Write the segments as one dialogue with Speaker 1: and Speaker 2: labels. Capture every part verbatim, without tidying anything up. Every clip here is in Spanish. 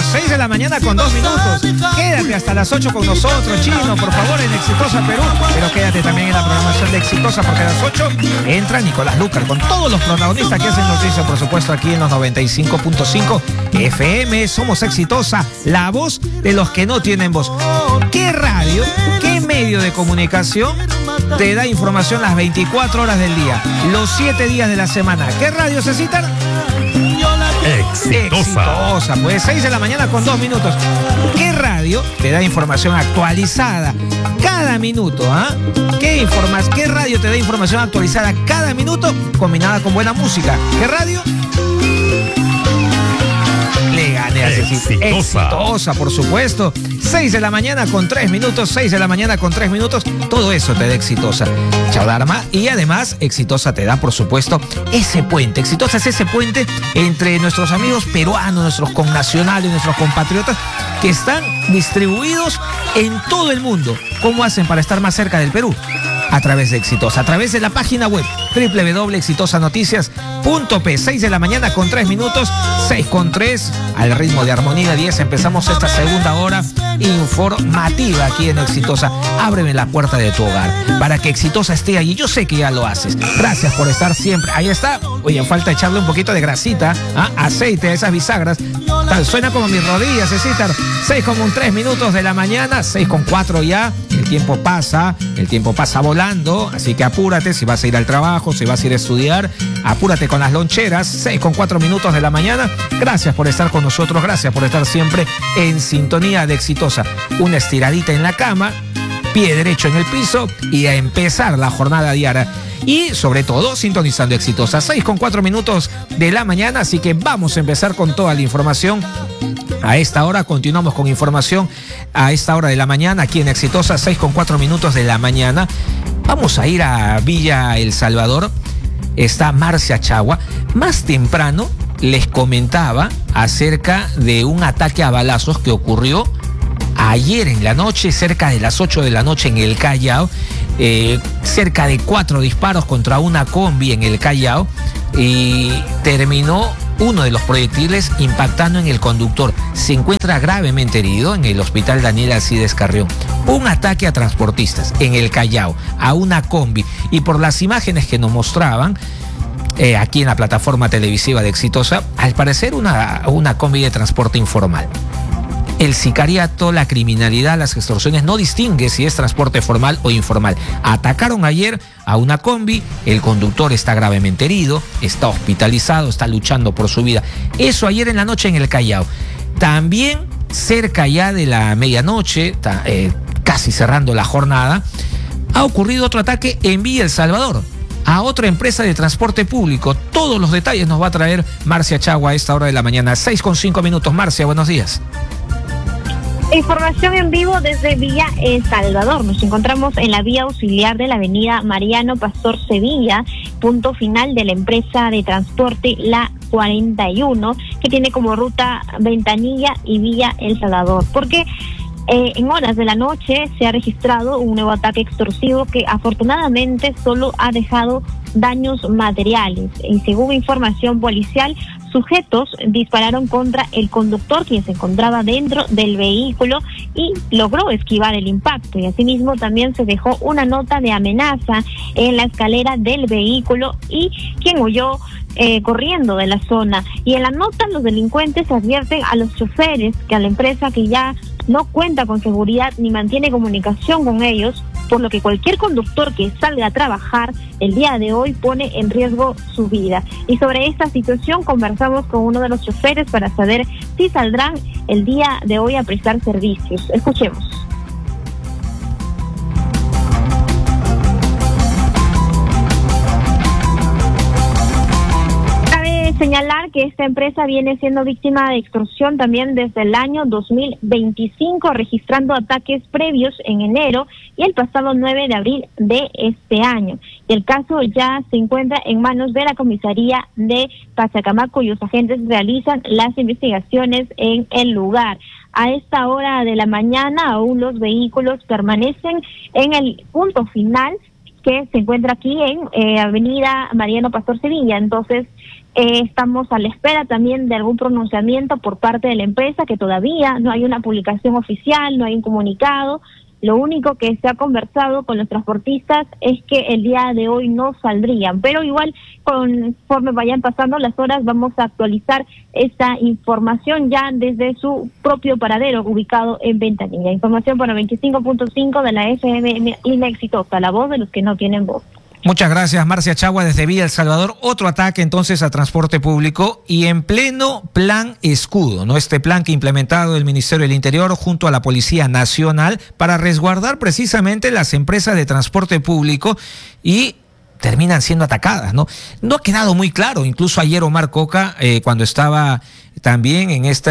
Speaker 1: seis de la mañana con dos minutos. Quédate hasta las ocho con nosotros, Chino, por favor, en Exitosa Perú. Pero quédate también en la programación de Exitosa, porque a las ocho entra Nicolás Lucar con todos los protagonistas que hacen noticia, por supuesto, aquí en los noventa y cinco punto cinco F M. Somos Exitosa, la voz de los que no tienen voz. ¿Qué radio, qué medio de comunicación te da información las veinticuatro horas del día, los siete días de la semana? ¿Qué radio se citan?
Speaker 2: Exitosa.
Speaker 1: Exitosa, pues seis de la mañana con dos minutos. ¿Qué radio te da información actualizada cada minuto? ¿Ah? ¿Qué informas? ¿Qué radio te da información actualizada cada minuto combinada con buena música? ¿Qué radio? Le gané a
Speaker 2: Exitosa.
Speaker 1: Exitosa, por supuesto. seis de la mañana con tres minutos, seis de la mañana con tres minutos. Todo eso te da Exitosa. Chao, Dharma. Y además, Exitosa te da, por supuesto, ese puente. Exitosa es ese puente entre nuestros amigos peruanos, nuestros connacionales, nuestros compatriotas que están distribuidos en todo el mundo. ¿Cómo hacen para estar más cerca del Perú? A través de Exitosa, a través de la página web doble u doble u doble punto exitosa noticias punto pe. seis de la mañana con tres minutos, seis con tres, al ritmo de Armonía diez. Empezamos esta segunda hora informativa aquí en Exitosa. Ábreme la puerta de tu hogar para que Exitosa esté allí. Yo sé que ya lo haces. Gracias por estar siempre. Ahí está. Oye, falta echarle un poquito de grasita, ¿ah? Aceite a esas bisagras. Tal, suena como mis rodillas, César. seis con tres minutos de la mañana, seis con cuatro ya. El tiempo pasa, el tiempo pasa volando, así que apúrate si vas a ir al trabajo, si vas a ir a estudiar, apúrate con las loncheras. Seis con cuatro minutos de la mañana. Gracias por estar con nosotros, gracias por estar siempre en sintonía de Exitosa. Una estiradita en la cama, pie derecho en el piso y a empezar la jornada diaria. Y sobre todo sintonizando Exitosa. seis con cuatro minutos de la mañana, así que vamos a empezar con toda la información. A esta hora continuamos con información a esta hora de la mañana aquí en Exitosa, seis con cuatro minutos de la mañana. Vamos a ir a Villa El Salvador. Está Marcia Chagua. Más temprano les comentaba acerca de un ataque a balazos que ocurrió ayer en la noche, cerca de las ocho de la noche en el Callao. Eh, cerca de cuatro disparos contra una combi en el Callao y terminó uno de los proyectiles impactando en el conductor. Se encuentra gravemente herido en el hospital Daniel Alcides Carrión. Un ataque a transportistas en el Callao, a una combi. Y por las imágenes que nos mostraban eh, aquí en la plataforma televisiva de Exitosa, al parecer una, una combi de transporte informal. El sicariato, la criminalidad, las extorsiones no distingue si es transporte formal o informal. Atacaron ayer a una combi, el conductor está gravemente herido, está hospitalizado, está luchando por su vida. Eso ayer en la noche en el Callao. También cerca ya de la medianoche, eh, casi cerrando la jornada, ha ocurrido otro ataque en Villa El Salvador, a otra empresa de transporte público. Todos los detalles nos va a traer Marcia Chagua a esta hora de la mañana. seis con cinco minutos. Marcia, buenos días.
Speaker 3: Información en vivo desde Villa El Salvador. Nos encontramos en la vía auxiliar de la avenida Mariano Pastor Sevilla, punto final de la empresa de transporte La cuarenta y uno, que tiene como ruta Ventanilla y Villa El Salvador. Porque eh, en horas de la noche se ha registrado un nuevo ataque extorsivo que afortunadamente solo ha dejado daños materiales. Y según información policial, sujetos dispararon contra el conductor, quien se encontraba dentro del vehículo y logró esquivar el impacto. Y asimismo también se dejó una nota de amenaza en la escalera del vehículo y quien huyó eh, corriendo de la zona. Y en la nota los delincuentes advierten a los choferes que a la empresa que ya no cuenta con seguridad ni mantiene comunicación con ellos, por lo que cualquier conductor que salga a trabajar el día de hoy pone en riesgo su vida. Y sobre esta situación conversamos con uno de los choferes para saber si saldrán el día de hoy a prestar servicios. Escuchemos. Señalar que esta empresa viene siendo víctima de extorsión también desde el año dos mil veinticinco, registrando ataques previos en enero y el pasado nueve de abril de este año. Y el caso ya se encuentra en manos de la comisaría de Pachacamac, cuyos agentes realizan las investigaciones en el lugar. A esta hora de la mañana aún los vehículos permanecen en el punto final, que se encuentra aquí en eh, avenida Mariano Pastor Sevilla. Entonces, Eh, estamos a la espera también de algún pronunciamiento por parte de la empresa, que todavía no hay una publicación oficial, no hay un comunicado. Lo único que se ha conversado con los transportistas es que el día de hoy no saldrían, pero igual conforme vayan pasando las horas vamos a actualizar esta información ya desde su propio paradero ubicado en Ventanilla. Información para veinticinco punto cinco de la F M Exitosa, la voz de los que no tienen voz.
Speaker 1: Muchas gracias, Marcia Chagua, desde Villa El Salvador. Otro ataque entonces a transporte público y en pleno plan escudo, ¿no? Este plan que ha implementado el Ministerio del Interior junto a la Policía Nacional para resguardar precisamente las empresas de transporte público y terminan siendo atacadas, ¿no? No ha quedado muy claro, incluso ayer Omar Coca, eh, cuando estaba también en este,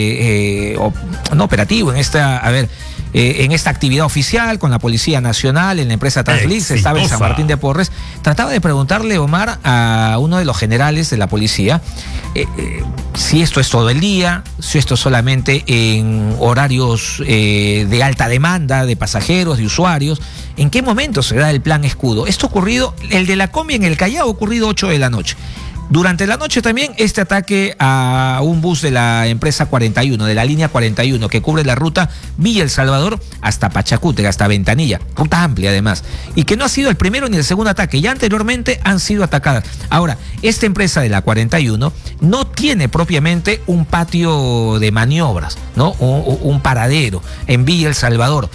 Speaker 1: eh, op, no operativo, en esta, a ver, eh, en esta actividad oficial con la Policía Nacional, en la empresa Translis, estaba en San Martín de Porres, trataba de preguntarle, Omar, a uno de los generales de la policía, eh, eh, si esto es todo el día, si esto es solamente en horarios eh, de alta demanda de pasajeros, de usuarios, ¿en qué momento se da el plan escudo? Esto ha ocurrido, el de la combi en el Callao ha ocurrido ocho de la noche. Durante la noche también este ataque a un bus de la empresa cuarenta y uno, de la línea cuarenta y uno, que cubre la ruta Villa El Salvador hasta Pachacútec, hasta Ventanilla, ruta amplia además, y que no ha sido el primero ni el segundo ataque, ya anteriormente han sido atacadas. Ahora, esta empresa de la cuarenta y uno no tiene propiamente un patio de maniobras, ¿no? Un, un paradero en Villa El Salvador.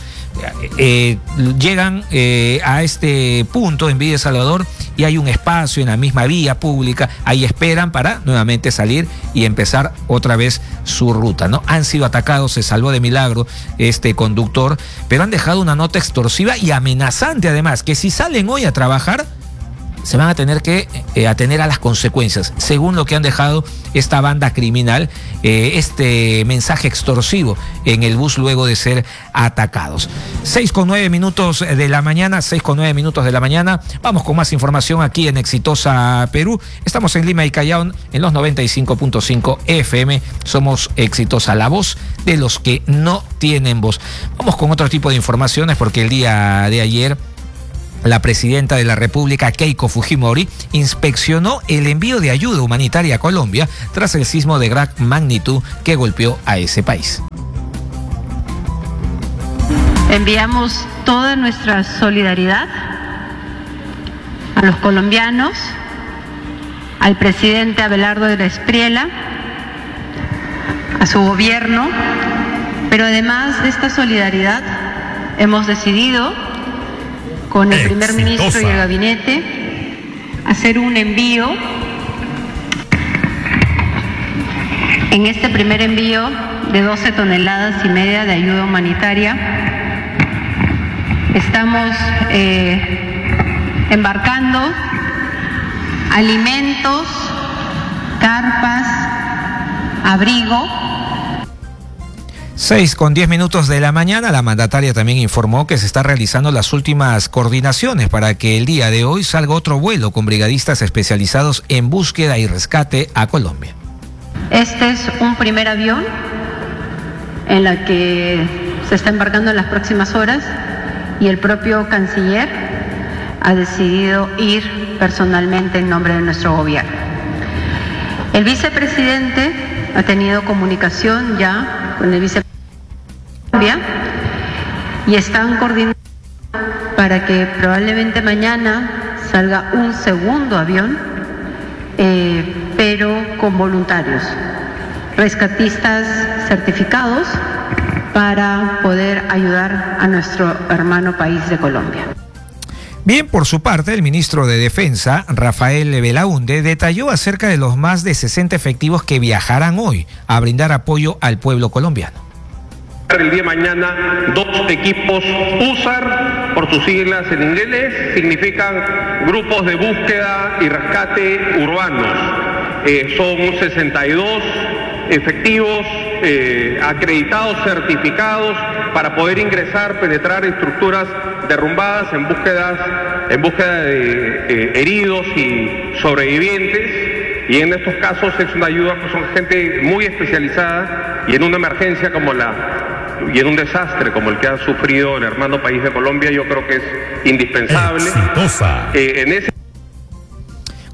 Speaker 1: Eh, llegan eh, a este punto en Villa El Salvador y hay un espacio en la misma vía pública, ahí esperan para nuevamente salir y empezar otra vez su ruta, ¿no? Han sido atacados, se salvó de milagro este conductor, pero han dejado una nota extorsiva y amenazante además, que si salen hoy a trabajar se van a tener que eh, atener a las consecuencias, según lo que han dejado esta banda criminal, eh, este mensaje extorsivo en el bus luego de ser atacados. seis con nueve minutos de la mañana, seis con nueve minutos de la mañana. Vamos con más información aquí en Exitosa Perú. Estamos en Lima y Callao en los noventa y cinco punto cinco F M. Somos Exitosa, la voz de los que no tienen voz. Vamos con otro tipo de informaciones porque el día de ayer la presidenta de la República, Keiko Fujimori, inspeccionó el envío de ayuda humanitaria a Colombia tras el sismo de gran magnitud que golpeó a ese país.
Speaker 2: Enviamos toda nuestra solidaridad a los colombianos, al presidente Abelardo de la Espriella, a su gobierno, pero además de esta solidaridad hemos decidido con el primer ministro y el gabinete hacer un envío. En este primer envío de doce toneladas y media de ayuda humanitaria estamos eh, embarcando alimentos, carpas, abrigo.
Speaker 1: seis con diez minutos de la mañana, la mandataria también informó que se están realizando las últimas coordinaciones para que el día de hoy salga otro vuelo con brigadistas especializados en búsqueda y rescate a Colombia.
Speaker 2: Este es un primer avión en la que se está embarcando en las próximas horas y el propio canciller ha decidido ir personalmente en nombre de nuestro gobierno. El vicepresidente ha tenido comunicación ya con el vicepresidente y están coordinando para que probablemente mañana salga un segundo avión, eh, pero con voluntarios, rescatistas certificados para poder ayudar a nuestro hermano país de Colombia.
Speaker 1: Bien, por su parte, el ministro de Defensa, Rafael Belaúnde, detalló acerca de los más de sesenta efectivos que viajarán hoy a brindar apoyo al pueblo colombiano.
Speaker 4: El día de mañana, dos equipos U S A R, por sus siglas en inglés, significan grupos de búsqueda y rescate urbanos. Eh, son sesenta y dos efectivos eh, acreditados, certificados, para poder ingresar, penetrar estructuras derrumbadas en búsquedas, en búsqueda de eh, heridos y sobrevivientes. Y en estos casos es una ayuda, pues son gente muy especializada, y en una emergencia como la y en un desastre como el que ha sufrido el hermano país de Colombia, yo creo que es indispensable.
Speaker 1: Exitosa.
Speaker 4: Eh, en ese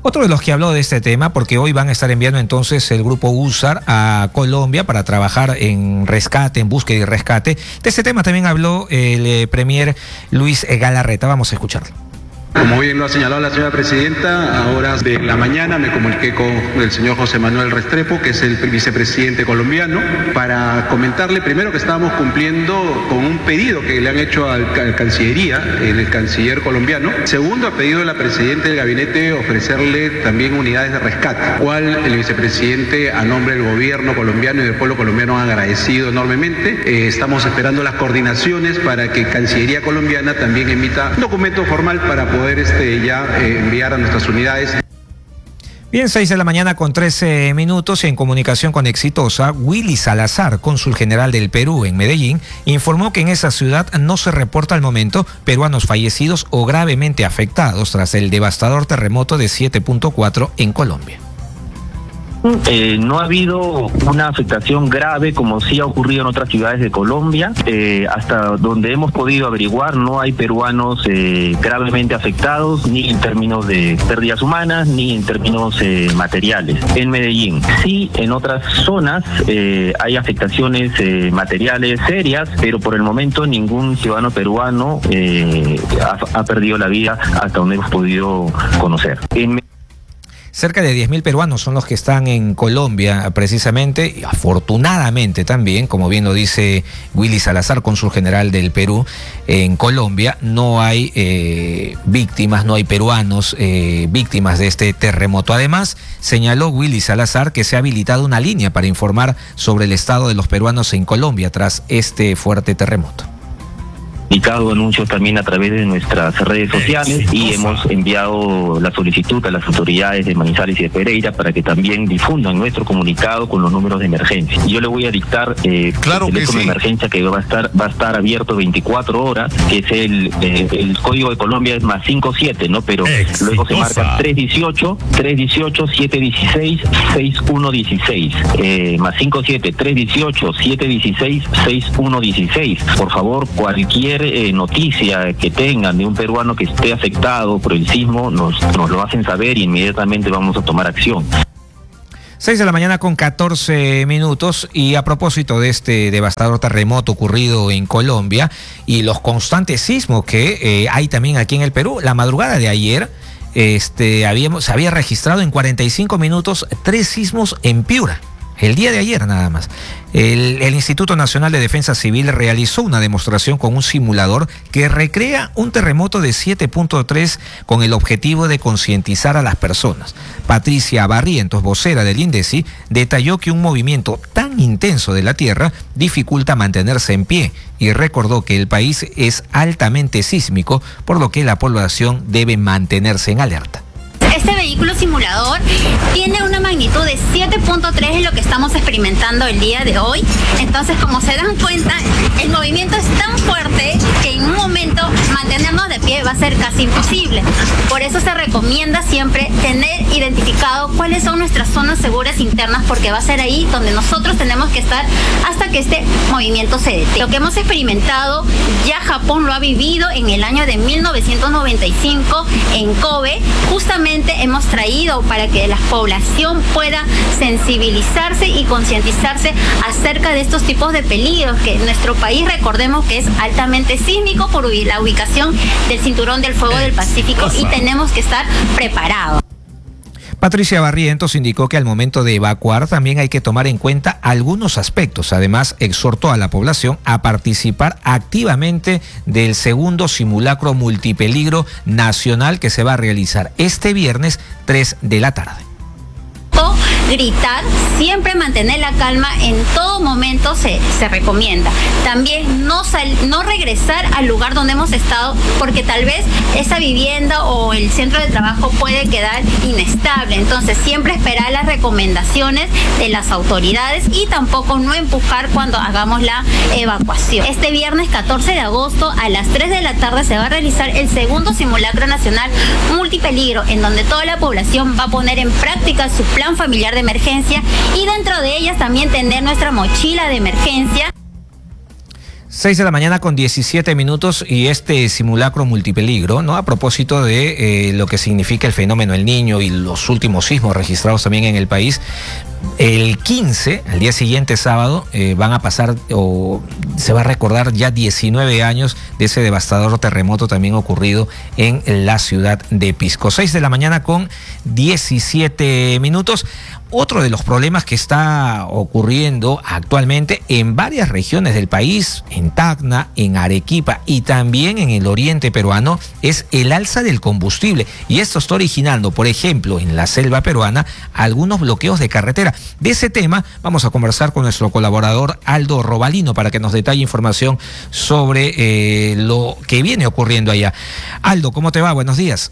Speaker 1: Otro de los que habló de este tema, porque hoy van a estar enviando entonces el grupo USAR a Colombia para trabajar en rescate, en búsqueda y rescate. De este tema también habló el eh, premier Luis Galarreta. Vamos a escucharlo.
Speaker 5: Como bien lo ha señalado la señora presidenta, a horas de la mañana me comuniqué con el señor José Manuel Restrepo, que es el vicepresidente colombiano, para comentarle primero que estábamos cumpliendo con un pedido que le han hecho al, al Cancillería, el canciller colombiano. Segundo, ha pedido a la presidenta del gabinete ofrecerle también unidades de rescate, cual el vicepresidente a nombre del gobierno colombiano y del pueblo colombiano ha agradecido enormemente. Eh, estamos esperando las coordinaciones para que Cancillería colombiana también emita un documento formal para poder poder este, ya eh, enviar a nuestras unidades.
Speaker 1: Bien, seis de la mañana con trece minutos, y en comunicación con Exitosa, Willy Salazar, cónsul general del Perú en Medellín, informó que en esa ciudad no se reporta al momento peruanos fallecidos o gravemente afectados tras el devastador terremoto de siete punto cuatro en Colombia.
Speaker 6: Eh, no ha habido una afectación grave como sí ha ocurrido en otras ciudades de Colombia. Eh, hasta donde hemos podido averiguar, no hay peruanos eh, gravemente afectados, ni en términos de pérdidas humanas, ni en términos eh, materiales. En Medellín, sí, en otras zonas eh, hay afectaciones eh, materiales serias, pero por el momento ningún ciudadano peruano eh, ha, ha perdido la vida hasta donde hemos podido conocer. En
Speaker 1: Cerca de diez mil peruanos son los que están en Colombia precisamente, y afortunadamente también, como bien lo dice Willy Salazar, cónsul general del Perú en Colombia, no hay eh, víctimas, no hay peruanos eh, víctimas de este terremoto. Además, señaló Willy Salazar que se ha habilitado una línea para informar sobre el estado de los peruanos en Colombia tras este fuerte terremoto.
Speaker 6: Publicado anuncios también a través de nuestras redes sociales y hemos enviado la solicitud a las autoridades de Manizales y de Pereira para que también difundan nuestro comunicado con los números de emergencia. Yo le voy a dictar eh,
Speaker 7: claro
Speaker 6: el teléfono
Speaker 7: sí.
Speaker 6: de emergencia que va a estar va a estar abierto veinticuatro horas, que es el eh, el código de Colombia es más cinco siete, ¿no? Pero Exitosa. Luego se marca tres dieciocho, tres dieciocho, siete dieciséis, seis uno dieciséis, eh, más cinco siete, tres dieciocho, siete dieciséis, seis uno dieciséis. Por favor, cualquier Eh, noticia que tengan de un peruano que esté afectado por el sismo, nos, nos lo hacen saber y inmediatamente vamos a tomar acción.
Speaker 1: seis de la mañana con catorce minutos, y a propósito de este devastador terremoto ocurrido en Colombia y los constantes sismos que eh, hay también aquí en el Perú, la madrugada de ayer este, habíamos, se había registrado en cuarenta y cinco minutos tres sismos en Piura. El día de ayer nada más. El, el Instituto Nacional de Defensa Civil realizó una demostración con un simulador que recrea un terremoto de siete punto tres con el objetivo de concientizar a las personas. Patricia Barrientos, vocera del INDECI, detalló que un movimiento tan intenso de la Tierra dificulta mantenerse en pie y recordó que el país es altamente sísmico, por lo que la población debe mantenerse en alerta.
Speaker 8: Este vehículo simulador tiene una magnitud de siete punto tres en lo que estamos experimentando el día de hoy. Entonces, como se dan cuenta, el movimiento es tan fuerte que en un momento mantenernos de pie va a ser casi imposible. Por eso se recomienda siempre tener identificado cuáles son nuestras zonas seguras internas, porque va a ser ahí donde nosotros tenemos que estar hasta que este movimiento se detenga. Lo que hemos experimentado, ya Japón lo ha vivido en el año de mil novecientos noventa y cinco en Kobe. Justamente hemos traído para que la población pueda sensibilizarse y concientizarse acerca de estos tipos de peligros, que nuestro país, recordemos que es altamente sísmico por la ubicación del cinturón del fuego del Pacífico, y tenemos que estar preparados.
Speaker 1: Patricia Barrientos indicó que al momento de evacuar también hay que tomar en cuenta algunos aspectos. Además, exhortó a la población a participar activamente del segundo simulacro multipeligro nacional que se va a realizar este viernes tres de la tarde.
Speaker 8: Gritar, siempre mantener la calma en todo momento se, se recomienda. También no, sal, no regresar al lugar donde hemos estado, porque tal vez esa vivienda o el centro de trabajo puede quedar inestable. Entonces, siempre esperar las recomendaciones de las autoridades y tampoco no empujar cuando hagamos la evacuación. Este viernes catorce de agosto a las tres de la tarde se va a realizar el segundo simulacro nacional multipeligro, en donde toda la población va a poner en práctica su plan familiar de emergencia, y dentro de ellas también tener nuestra mochila de emergencia.
Speaker 1: seis de la mañana con diecisiete minutos y este simulacro multipeligro, ¿no? A propósito de eh, lo que significa el fenómeno El Niño y los últimos sismos registrados también en el país. El quince, al día siguiente sábado, eh, van a pasar o se va a recordar ya diecinueve años de ese devastador terremoto también ocurrido en la ciudad de Pisco. seis de la mañana con diecisiete minutos. Otro de los problemas que está ocurriendo actualmente en varias regiones del país, en Tacna, en Arequipa y también en el oriente peruano, es el alza del combustible. Y esto está originando, por ejemplo, en la selva peruana, algunos bloqueos de carretera. De ese tema vamos a conversar con nuestro colaborador Aldo Robalino para que nos detalle información sobre eh, lo que viene ocurriendo allá. Aldo, ¿cómo te va? Buenos días.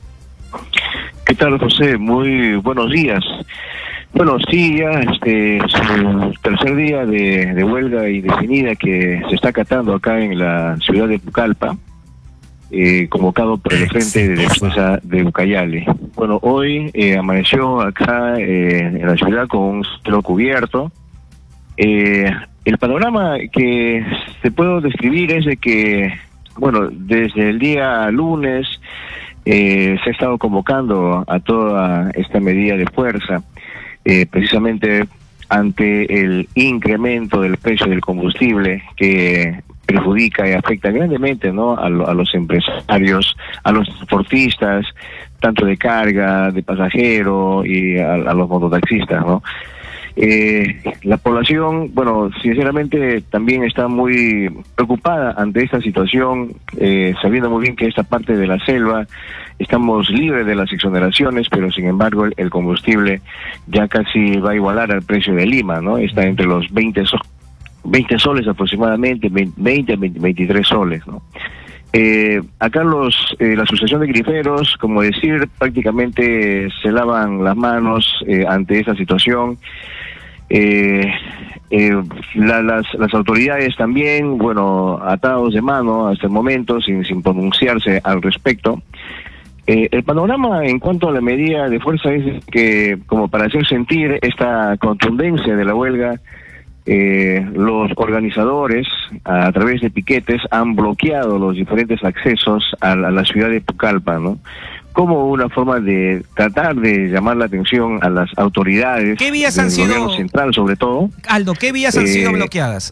Speaker 7: ¿Qué tal, José? Muy buenos días. Bueno, sí, ya este es el tercer día de, de huelga indefinida que se está acatando acá en la ciudad de Pucallpa, eh, convocado por el Frente de Defensa de Ucayali. Bueno, hoy eh, amaneció acá eh, en la ciudad con un cielo cubierto. Eh, el panorama que se puede describir es de que, bueno, desde el día lunes eh, se ha estado convocando a toda esta medida de fuerza. Eh, precisamente ante el incremento del precio del combustible que perjudica y afecta grandemente, ¿no?, a, lo, a los empresarios, a los transportistas, tanto de carga, de pasajero y a, a los mototaxistas, ¿no? Eh, la población, bueno, sinceramente también está muy preocupada ante esta situación, eh, sabiendo muy bien que esta parte de la selva estamos libres de las exoneraciones, pero sin embargo el, el combustible ya casi va a igualar al precio de Lima, ¿no? Está entre los veinte, so, veinte soles aproximadamente, veinte, veinte, veintitrés soles, ¿no? Eh, acá los eh, la Asociación de Griferos, como decir, prácticamente se lavan las manos eh, ante esta situación. Eh, eh, la, las, las autoridades también, bueno, atados de mano hasta el momento, sin, sin pronunciarse al respecto. Eh, el panorama en cuanto a la medida de fuerza es que, como para hacer sentir esta contundencia de la huelga, eh, los organizadores, a, a través de piquetes, han bloqueado los diferentes accesos a, a la ciudad de Pucallpa, ¿no?, como una forma de tratar de llamar la atención a las autoridades.
Speaker 1: ¿Qué vías
Speaker 7: del
Speaker 1: han sido,
Speaker 7: gobierno central, sobre todo?
Speaker 1: Aldo, ¿qué vías han eh, sido bloqueadas?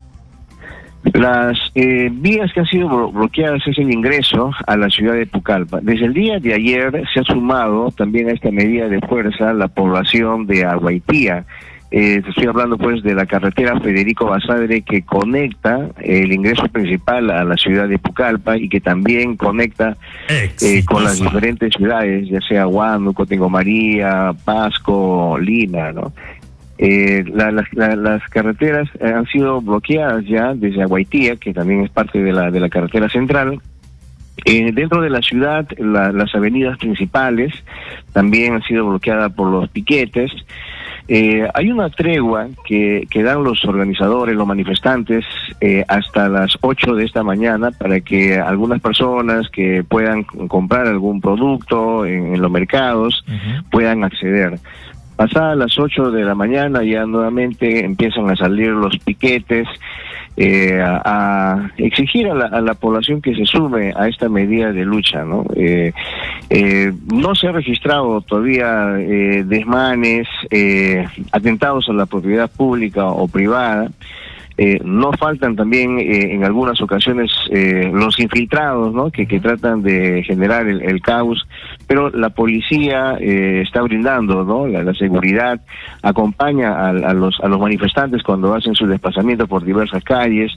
Speaker 7: Las eh, vías que han sido blo bloqueadas es el ingreso a la ciudad de Pucallpa. Desde el día de ayer se ha sumado también a esta medida de fuerza la población de Aguaitía. Eh, estoy hablando pues de la carretera Federico Basadre, que conecta eh, el ingreso principal a la ciudad de Pucallpa y que también conecta eh, con las diferentes ciudades, ya sea Huánuco, Tengo María, Pasco, Lima, ¿no? Eh, la, la, la, las carreteras han sido bloqueadas ya desde Aguaitía, que también es parte de la de la carretera central. Eh, dentro de la ciudad, la, las avenidas principales también han sido bloqueadas por los piquetes. Eh, hay una tregua que, que dan los organizadores, los manifestantes, eh, hasta las ocho de esta mañana para que algunas personas que puedan comprar algún producto en, en los mercados uh-huh. puedan acceder. Pasadas las ocho de la mañana ya nuevamente empiezan a salir los piquetes eh, a, a exigir a la, a la población que se sume a esta medida de lucha, ¿no? Eh, eh, no se ha registrado todavía eh, desmanes, eh, atentados a la propiedad pública o privada. Eh, no faltan también eh, en algunas ocasiones eh, los infiltrados, ¿no?, que, que tratan de generar el, el caos, pero la policía eh, está brindando, ¿no?, la, la seguridad, acompaña a, a los a los manifestantes cuando hacen su desplazamiento por diversas calles,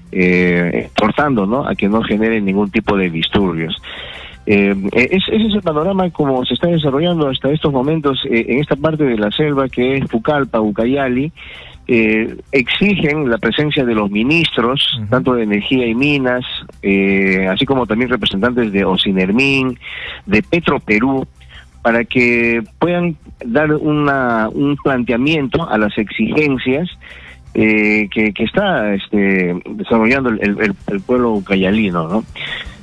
Speaker 7: eh, exhortando, ¿no?, a que no generen ningún tipo de disturbios. Eh, ese es el panorama como se está desarrollando hasta estos momentos eh, en esta parte de la selva que es Pucallpa, Ucayali. Eh, exigen la presencia de los ministros, uh-huh. tanto de Energía y Minas, eh, así como también representantes de Ocinermin, de Petroperú, para que puedan dar una, un planteamiento a las exigencias eh, que, que está este, desarrollando el, el, el pueblo ucayalino, ¿no?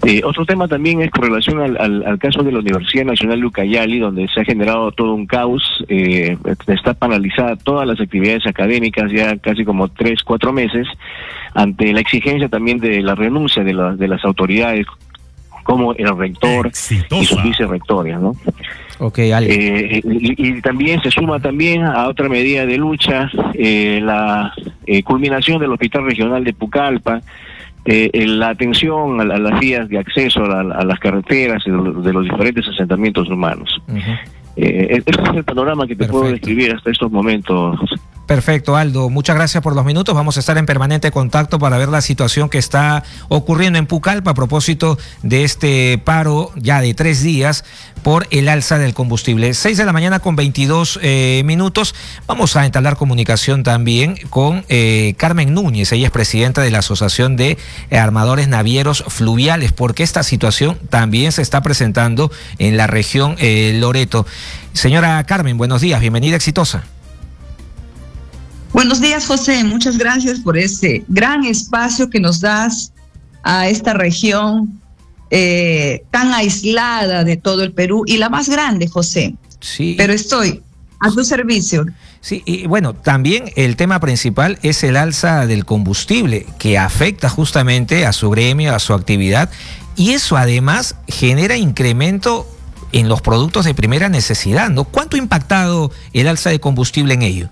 Speaker 7: Eh, otro tema también es con relación al, al, al caso de la Universidad Nacional de Ucayali, donde se ha generado todo un caos, eh, está paralizada todas las actividades académicas ya casi como tres, cuatro meses, ante la exigencia también de la renuncia de, la, de las autoridades, como el rector Exitosa. Y sus vicerrectores, ¿no?
Speaker 1: Okay, Ale.
Speaker 7: Eh, y, y también se suma también a otra medida de lucha, eh, la eh, culminación del Hospital Regional de Pucallpa, eh, la atención a, a las vías de acceso a, a las carreteras de, de los diferentes asentamientos humanos. Uh-huh. eh, este es el panorama que te Perfecto. Puedo describir hasta estos momentos.
Speaker 1: Perfecto, Aldo. Muchas gracias por los minutos. Vamos a estar en permanente contacto para ver la situación que está ocurriendo en Pucallpa a propósito de este paro ya de tres días por el alza del combustible. Seis de la mañana con veintidós eh, minutos. Vamos a entablar comunicación también con eh, Carmen Núñez. Ella es presidenta de la Asociación de Armadores Navieros Fluviales, porque esta situación también se está presentando en la región eh, Loreto. Señora Carmen, buenos días. Bienvenida, Exitosa.
Speaker 9: Buenos días, José. Muchas gracias por este gran espacio que nos das a esta región eh, tan aislada de todo el Perú y la más grande, José.
Speaker 1: Sí.
Speaker 9: Pero estoy a tu servicio.
Speaker 1: Sí, y bueno, también el tema principal es el alza del combustible, que afecta justamente a su gremio, a su actividad, y eso además genera incremento en los productos de primera necesidad, ¿no? ¿Cuánto ha impactado el alza de combustible en ello?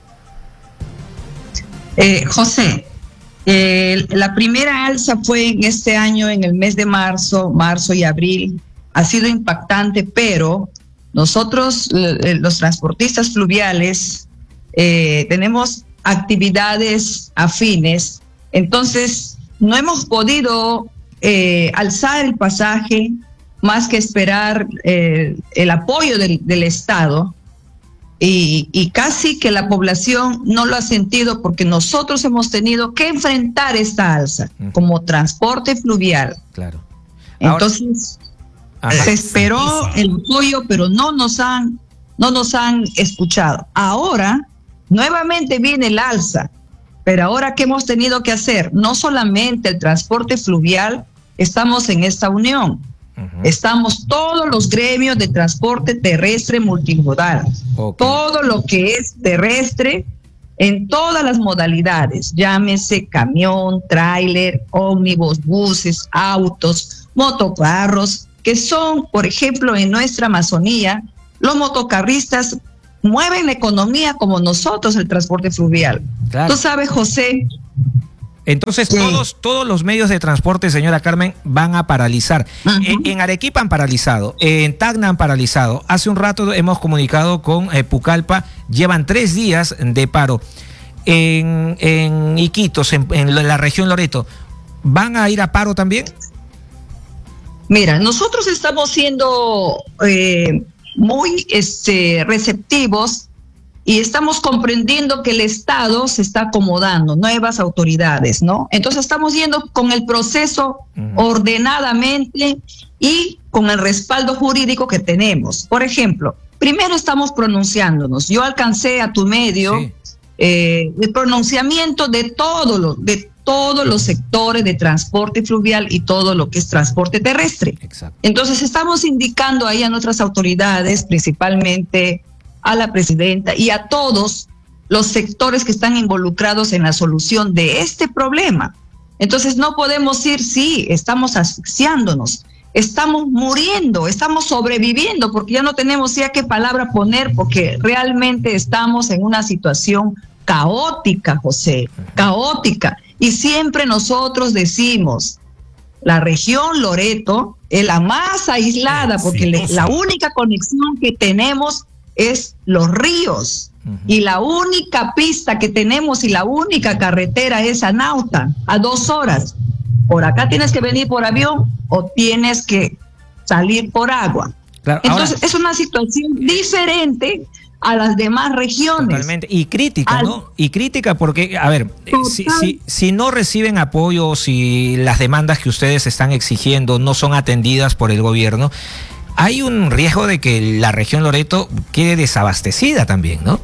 Speaker 9: Eh, José, eh, la primera alza fue en este año, en el mes de marzo, marzo y abril. Ha sido impactante, pero nosotros, eh, los transportistas fluviales, eh, tenemos actividades afines, entonces no hemos podido eh, alzar el pasaje más que esperar eh, el apoyo del, del Estado. Y, y casi que la población no lo ha sentido porque nosotros hemos tenido que enfrentar esta alza uh-huh. como transporte fluvial.
Speaker 1: Claro.
Speaker 9: Entonces, Ahora, se esperó el apoyo, pero no nos han, no nos han escuchado. Ahora, nuevamente viene el alza, pero ahora ¿qué hemos tenido que hacer? No solamente el transporte fluvial, estamos en esta unión. Uh-huh. Estamos todos los gremios de transporte terrestre multimodal, okay. todo lo que es terrestre en todas las modalidades, llámese camión, tráiler, ómnibus, buses, autos, motocarros, que son, por ejemplo, en nuestra Amazonía, los motocarristas mueven la economía como nosotros el transporte fluvial. Claro. Tú sabes, José.
Speaker 1: Entonces sí. todos, todos los medios de transporte, señora Carmen, van a paralizar. Uh-huh. en, en Arequipa han paralizado, en Tacna han paralizado. Hace un rato hemos comunicado con eh, Pucallpa, llevan tres días de paro. En, en Iquitos, en, en la región Loreto, ¿van a ir a paro también?
Speaker 9: Mira, nosotros estamos siendo eh, muy este, receptivos y estamos comprendiendo que el Estado se está acomodando, nuevas autoridades, ¿no? Entonces estamos yendo con el proceso uh-huh. ordenadamente y con el respaldo jurídico que tenemos. Por ejemplo, primero estamos pronunciándonos. Yo alcancé a tu medio sí. eh, el pronunciamiento de todos los, de todos los sectores de transporte fluvial y todo lo que es transporte terrestre. Exacto. Entonces estamos indicando ahí a nuestras autoridades, principalmente a la presidenta y a todos los sectores que están involucrados en la solución de este problema. Entonces no podemos decir, sí, estamos asfixiándonos, estamos muriendo, estamos sobreviviendo, porque ya no tenemos ya qué palabra poner, porque realmente estamos en una situación caótica, José, caótica. Y siempre nosotros decimos, la región Loreto es la más aislada, porque le, la única conexión que tenemos es los ríos, uh-huh. y la única pista que tenemos y la única carretera es a Nauta, a dos horas. Por acá tienes que venir por avión o tienes que salir por agua. Claro, entonces ahora, es una situación diferente a las demás regiones.
Speaker 1: Totalmente. Y crítica, Al, ¿no? Y crítica porque, a ver, si, si, si no reciben apoyo, si las demandas que ustedes están exigiendo no son atendidas por el gobierno, hay un riesgo de que la región Loreto quede desabastecida también, ¿no?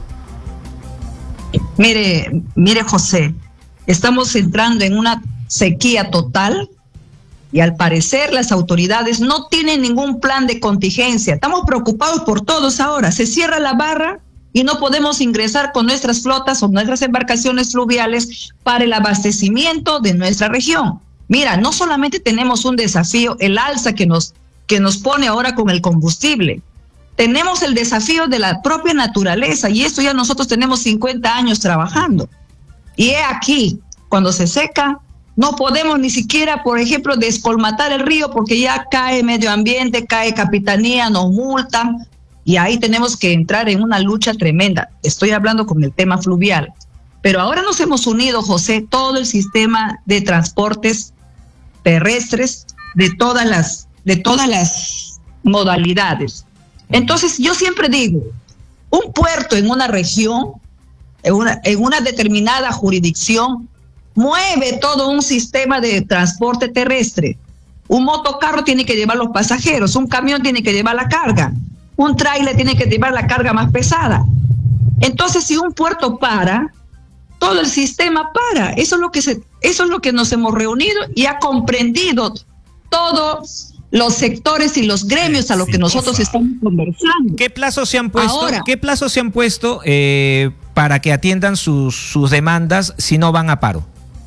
Speaker 9: Mire, mire, José, estamos entrando en una sequía total Y al parecer las autoridades no tienen ningún plan de contingencia. Estamos preocupados por todos ahora. Se cierra la barra y no podemos ingresar con nuestras flotas o nuestras embarcaciones fluviales para el abastecimiento de nuestra región. Mira, no solamente tenemos un desafío, el alza que nos, que nos pone ahora con el combustible. Tenemos el desafío de la propia naturaleza y esto ya nosotros tenemos cincuenta años trabajando. Y he aquí, cuando se seca, no podemos ni siquiera, por ejemplo, descolmatar el río porque ya cae medio ambiente, cae capitanía, nos multan y ahí tenemos que entrar en una lucha tremenda. Estoy hablando con el tema fluvial. Pero ahora nos hemos unido, José, todo el sistema de transportes terrestres de todas las, de todas las modalidades. Entonces, yo siempre digo, un puerto en una región, en una, en una determinada jurisdicción, mueve todo un sistema de transporte terrestre. Un motocarro tiene que llevar los pasajeros, un camión tiene que llevar la carga, un tráiler tiene que llevar la carga más pesada. Entonces, si un puerto para, todo el sistema para. Eso es lo que se, eso es lo que nos hemos reunido y ha comprendido todos los sectores y los gremios a los que nosotros estamos conversando.
Speaker 1: ¿Qué plazos se han puesto?
Speaker 9: Ahora,
Speaker 1: ¿Qué plazos se han puesto eh, para que atiendan sus, sus demandas si no van a paro?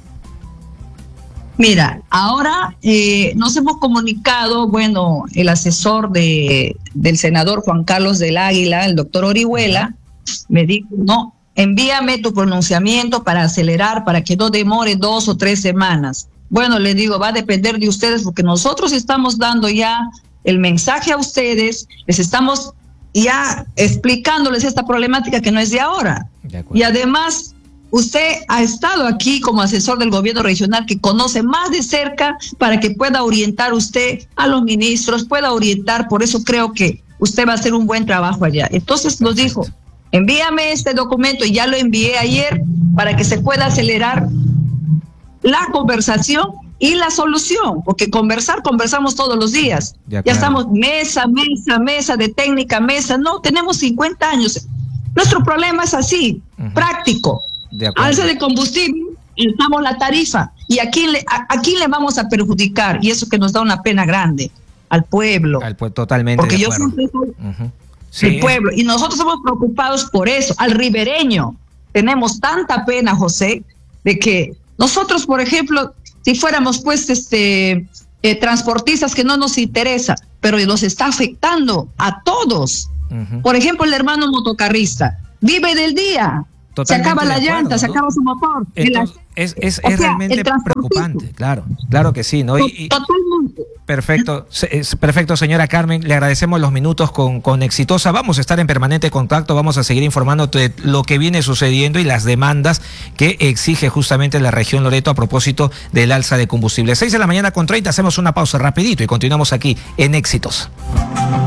Speaker 9: Mira, ahora eh, nos hemos comunicado, bueno, el asesor de, del senador Juan Carlos del Águila, el doctor Orihuela, me dijo, no, envíame tu pronunciamiento para acelerar, para que no demore dos o tres semanas. Bueno, les digo, va a depender de ustedes porque nosotros estamos dando ya el mensaje a ustedes, les estamos ya explicándoles esta problemática que no es de ahora. De y además, usted ha estado aquí como asesor del gobierno regional que conoce más de cerca para que pueda orientar usted a los ministros, pueda orientar, por eso creo que usted va a hacer un buen trabajo allá. Entonces nos dijo, envíame este documento y ya lo envié ayer para que se pueda acelerar la conversación y la solución, porque conversar, conversamos todos los días. Ya, ya estamos mesa, mesa, mesa de técnica, mesa, no, tenemos cincuenta años. Nuestro problema es así, uh-huh. práctico. De alza de combustible, alzamos la tarifa. ¿Y a quién, le, a, a quién le vamos a perjudicar? Y eso que nos da una pena grande, al pueblo.
Speaker 1: Al pueblo, totalmente.
Speaker 9: Porque
Speaker 1: de
Speaker 9: yo
Speaker 1: acuerdo.
Speaker 9: siempre soy
Speaker 1: uh-huh.
Speaker 9: sí. el pueblo. Y nosotros somos preocupados por eso. Al ribereño tenemos tanta pena, José, de que nosotros, por ejemplo, si fuéramos pues este eh, transportistas que no nos interesa, pero nos está afectando a todos. Uh-huh. Por ejemplo, el hermano motocarrista vive del día. Totalmente se acaba la acuerdo, llanta, ¿no? Se acaba su motor.
Speaker 1: Entonces, es es, es sea, realmente preocupante, claro, claro que sí, ¿no? Y, y, Totalmente. Perfecto, perfecto, señora Carmen, le agradecemos los minutos con, con Exitosa. Vamos a estar en permanente contacto, vamos a seguir informándote de lo que viene sucediendo y las demandas que exige justamente la región Loreto a propósito del alza de combustible. seis de la mañana con treinta, hacemos una pausa rapidito y continuamos aquí en Éxitos.